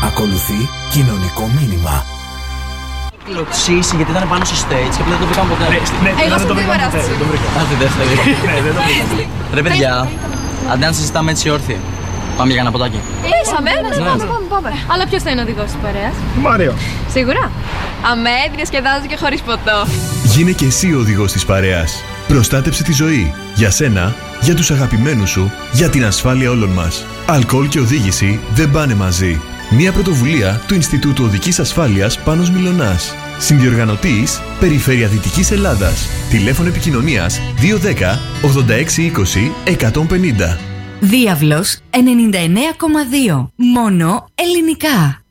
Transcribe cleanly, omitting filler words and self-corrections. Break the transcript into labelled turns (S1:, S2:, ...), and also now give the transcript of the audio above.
S1: Ακολουθεί κοινωνικό μήνυμα.
S2: Κλωτσίσει γιατί ήταν πάνω στο stage και δεν το βρήκαμε ποτέ.
S3: Εγώ σε αυτή την παράσταση.
S2: Α, τη δεύτερη. Ρε παιδιά, αντί να συζητάμε έτσι όρθιοι. Πάμε για ένα ποτάκι.
S3: Ήσαμε, πάμε. Αλλά ποιος θα είναι ο οδηγός της παρέας?
S4: Μάριο.
S3: Σίγουρα. Αμέ, διασκεδάζω και χωρίς ποτό.
S5: Γίνε και εσύ ο οδηγός της παρέας. Προστάτεψε τη ζωή. Για σένα, για τους αγαπημένους σου, για την ασφάλεια όλων μας. Αλκοόλ και οδήγηση δεν πάνε μαζί. Μια πρωτοβουλία του Ινστιτούτου Οδικής Ασφάλειας Πάνος Μιλωνάς. Συνδιοργανωτής Περιφέρεια Δυτικής Ελλάδας. Τηλέφωνο επικοινωνίας 210 86 20 150.
S6: Διάβλος 99,2. Μόνο ελληνικά.